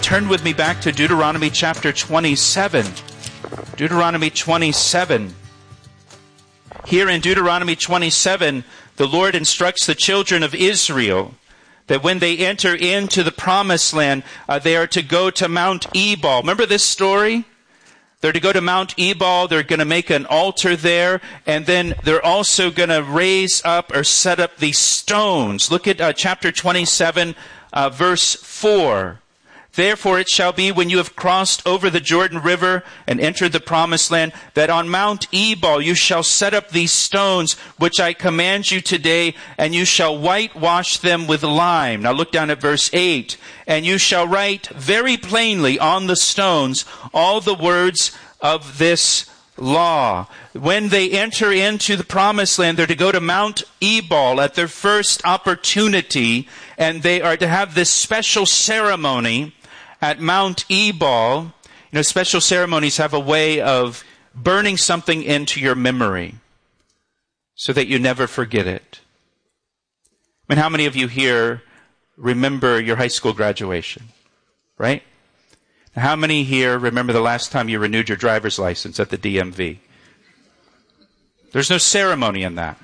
turn with me back to Deuteronomy chapter 27. Deuteronomy 27. Here in Deuteronomy 27, the Lord instructs the children of Israel that when they enter into the promised land, they are to go to Mount Ebal. Remember this story? They're to go to Mount Ebal. They're going to make an altar there. And then they're also going to raise up or set up these stones. Look at chapter 27, verse 4. Therefore it shall be when you have crossed over the Jordan River and entered the promised land, that on Mount Ebal you shall set up these stones which I command you today, and you shall whitewash them with lime. Now look down at verse 8. And you shall write very plainly on the stones all the words of this law. When they enter into the promised land, they're to go to Mount Ebal at their first opportunity, and they are to have this special ceremony at Mount Ebal. Special ceremonies have a way of burning something into your memory so that you never forget it. I mean, how many of you here remember your high school graduation, right? How many here remember the last time you renewed your driver's license at the DMV? There's no ceremony in that.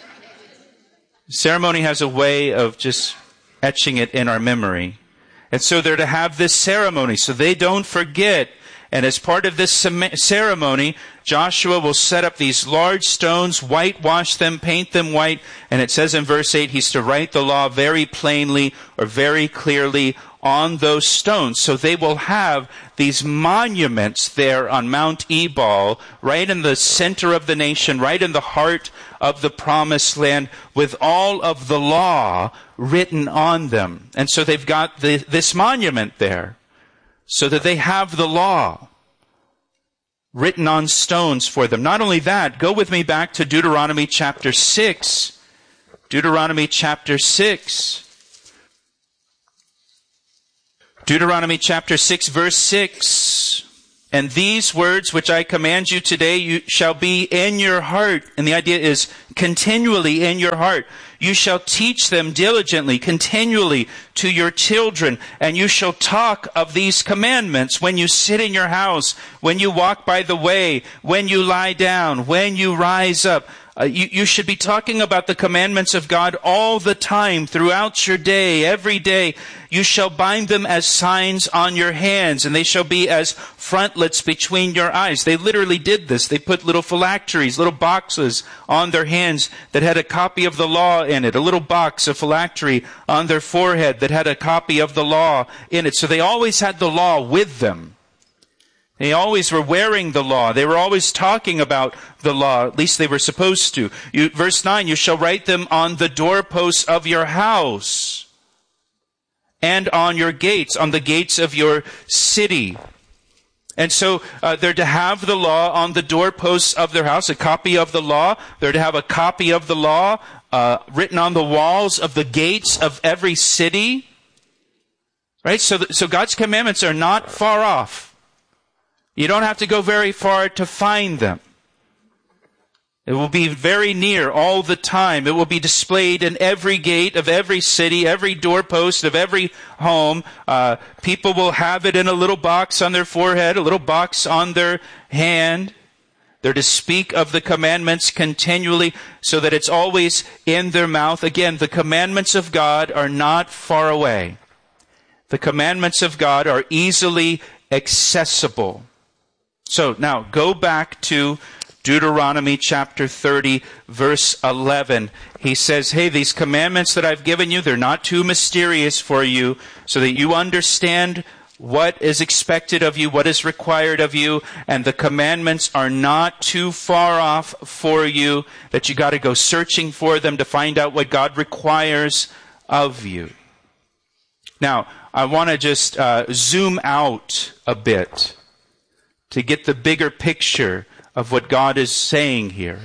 Ceremony has a way of just etching it in our memory. And so they're to have this ceremony so they don't forget. And as part of this ceremony, Joshua will set up these large stones, whitewash them, paint them white. And it says in verse 8, he's to write the law very plainly or very clearly on those stones. So they will have these monuments there on Mount Ebal, right in the center of the nation, right in the heart of the promised land, with all of the law written on them. And so they've got this monument there so that they have the law written on stones for them. Not only that, go with me back to Deuteronomy chapter 6. Deuteronomy chapter 6. Deuteronomy chapter 6, verse 6. And these words which I command you today, you shall be in your heart. And the idea is continually in your heart. You shall teach them diligently, continually to your children. And you shall talk of these commandments when you sit in your house, when you walk by the way, when you lie down, when you rise up. You should be talking about the commandments of God all the time, throughout your day, every day. You shall bind them as signs on your hands, and they shall be as frontlets between your eyes. They literally did this. They put little phylacteries, little boxes on their hands that had a copy of the law in it. A little box, a phylactery on their forehead that had a copy of the law in it. So they always had the law with them. They always were wearing the law. They were always talking about the law. At least they were supposed to. Verse 9, you shall write them on the doorposts of your house and on your gates, on the gates of your city. And so they're to have the law on the doorposts of their house, a copy of the law. They're to have a copy of the law written on the walls of the gates of every city. Right? So God's commandments are not far off. You don't have to go very far to find them. It will be very near all the time. It will be displayed in every gate of every city, every doorpost of every home. People will have it in a little box on their forehead, a little box on their hand. They're to speak of the commandments continually so that it's always in their mouth. Again, the commandments of God are not far away. The commandments of God are easily accessible. So now go back to Deuteronomy chapter 30, verse 11. He says, hey, these commandments that I've given you, they're not too mysterious for you, so that you understand what is expected of you, what is required of you, and the commandments are not too far off for you, that you got to go searching for them to find out what God requires of you. Now, I want to just zoom out a bit to get the bigger picture of what God is saying here.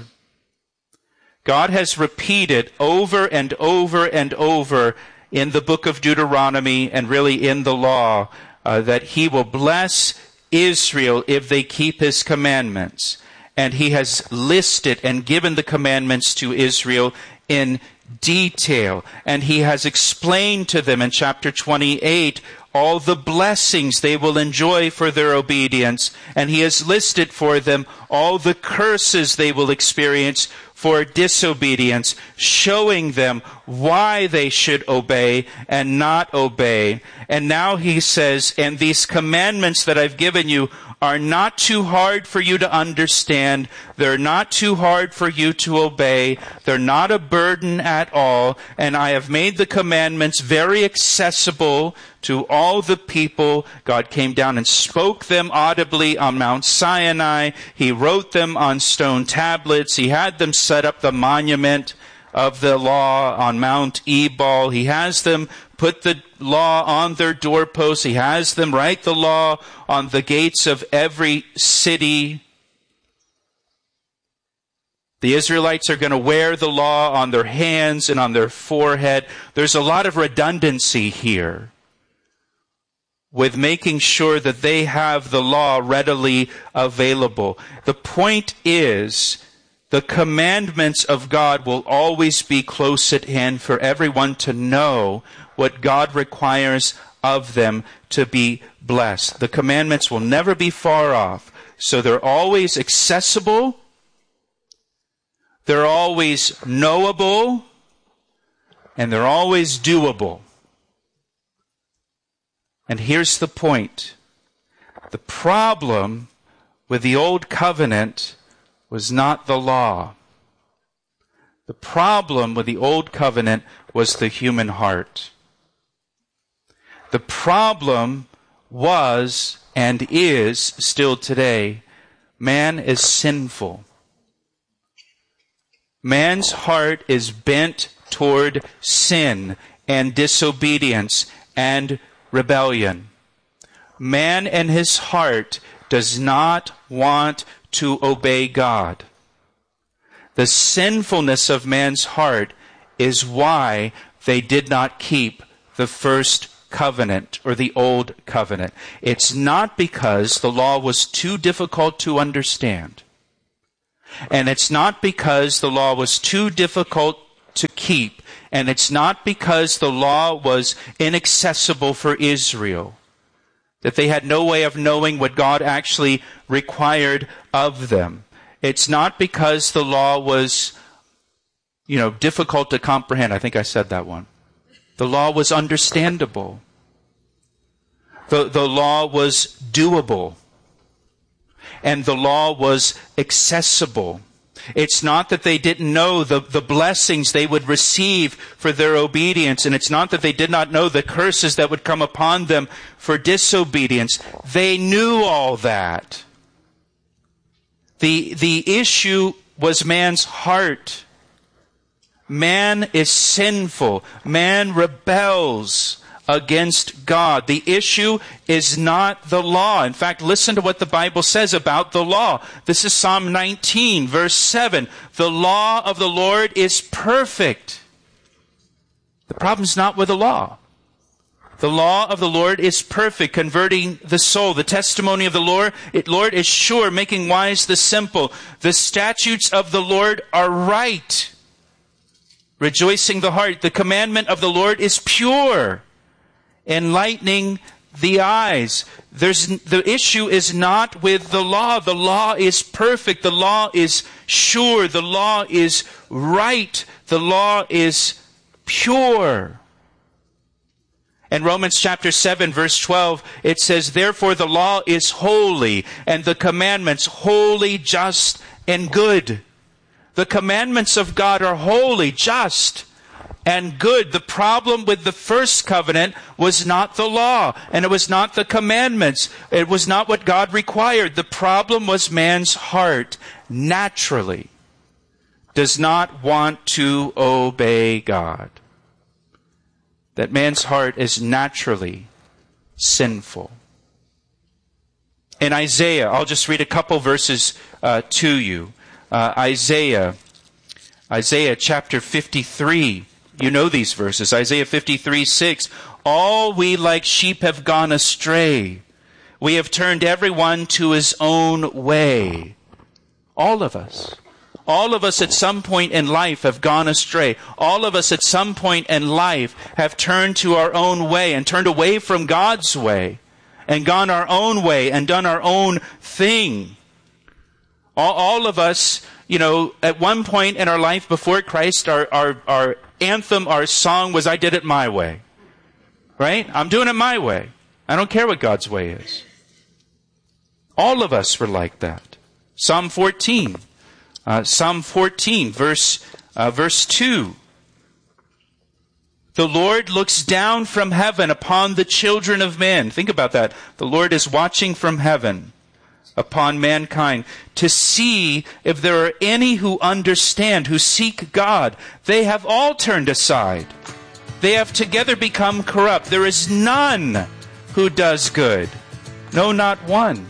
God has repeated over and over and over in the book of Deuteronomy and really in the law that He will bless Israel if they keep His commandments. And He has listed and given the commandments to Israel in detail. And he has explained to them in chapter 28 all the blessings they will enjoy for their obedience. And he has listed for them all the curses they will experience for disobedience, showing them why they should obey and not obey. And now he says, and these commandments that I've given you are not too hard for you to understand. They're not too hard for you to obey. They're not a burden at all. And I have made the commandments very accessible to all the people. God came down and spoke them audibly on Mount Sinai. He wrote them on stone tablets. He had them set up the monument of the law on Mount Ebal. He has them put the law on their doorposts. He has them write the law on the gates of every city. The Israelites are going to wear the law on their hands and on their forehead. There's a lot of redundancy here with making sure that they have the law readily available. The point is, the commandments of God will always be close at hand for everyone to know what God requires of them to be blessed. The commandments will never be far off. So they're always accessible. They're always knowable. And they're always doable. And here's the point. The problem with the old covenant was not the law. The problem with the old covenant was the human heart. The problem was and is still today, man is sinful. Man's heart is bent toward sin and disobedience and rebellion. Man in his heart does not want to obey God. The sinfulness of man's heart is why they did not keep the first covenant or the old covenant. It's not because the law was too difficult to understand. And it's not because the law was too difficult to keep. And it's not because the law was inaccessible for Israel, that they had no way of knowing what God actually required of them. It's not because the law was, difficult to comprehend. I think I said that one. The law was understandable. The law was doable. And the law was accessible. It's not that they didn't know the blessings they would receive for their obedience. And it's not that they did not know the curses that would come upon them for disobedience. They knew all that. The issue was man's heart. Man is sinful. Man rebels against God. The issue is not the law. In fact, listen to what the Bible says about the law. This is Psalm 19, verse 7. The law of the Lord is perfect. The problem's not with the law. The law of the Lord is perfect, converting the soul. The testimony of the Lord is sure, making wise the simple. The statutes of the Lord are right, rejoicing the heart. The commandment of the Lord is pure, enlightening the eyes. The issue is not with the law. The law is perfect. The law is sure. The law is right. The law is pure. In Romans chapter 7, verse 12, it says, therefore the law is holy, and the commandments holy, just, and good. The commandments of God are holy, just, and good. The problem with the first covenant was not the law, and it was not the commandments. It was not what God required. The problem was man's heart, naturally, does not want to obey God. That man's heart is naturally sinful. In Isaiah, I'll just read a couple verses to you. Isaiah chapter 53. You know these verses. Isaiah 53:6. All we like sheep have gone astray. We have turned everyone to his own way. All of us. All of us at some point in life have gone astray. All of us at some point in life have turned to our own way and turned away from God's way and gone our own way and done our own thing. All of us, at one point in our life before Christ, our anthem, our song was, "I did it my way." Right? I'm doing it my way. I don't care what God's way is. All of us were like that. Psalm 14, verse 2. The Lord looks down from heaven upon the children of men. Think about that. The Lord is watching from heaven upon mankind to see if there are any who understand, who seek God. They have all turned aside. They have together become corrupt. There is none who does good. No, not one.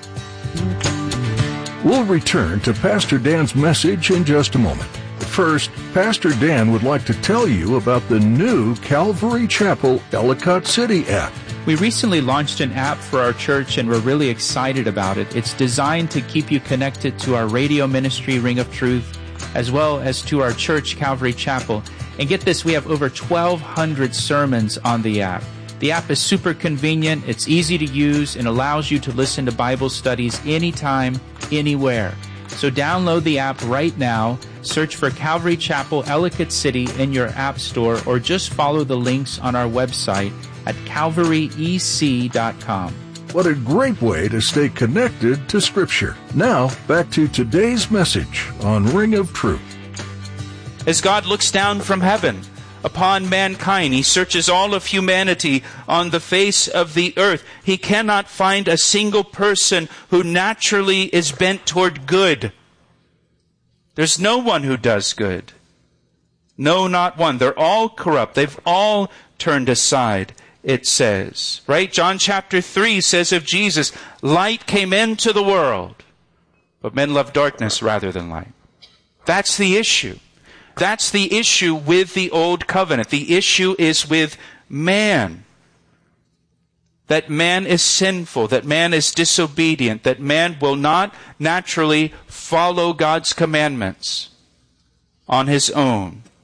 We'll return to Pastor Dan's message in just a moment. First, Pastor Dan would like to tell you about the new Calvary Chapel Ellicott City app. We recently launched an app for our church and we're really excited about it. It's designed to keep you connected to our radio ministry, Ring of Truth, as well as to our church, Calvary Chapel. And get this, we have over 1,200 sermons on the app. The app is super convenient, it's easy to use, and allows you to listen to Bible studies anytime, anywhere. So download the app right now, search for Calvary Chapel Ellicott City in your app store, or just follow the links on our website at calvaryec.com. What a great way to stay connected to Scripture. Now, back to today's message on Ring of Truth. As God looks down from heaven upon mankind, He searches all of humanity on the face of the earth. He cannot find a single person who naturally is bent toward good. There's no one who does good. No, not one. They're all corrupt. They've all turned aside, it says. Right? John chapter 3 says of Jesus, light came into the world, but men loved darkness rather than light. That's the issue. That's the issue with the old covenant. The issue is with man. That man is sinful, that man is disobedient, that man will not naturally follow God's commandments on his own.